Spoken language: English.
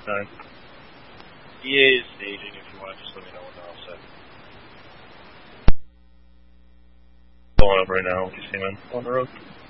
9. EA is staging. If you want, just let me know when they're all set. Pulling up right now. You see him on the road?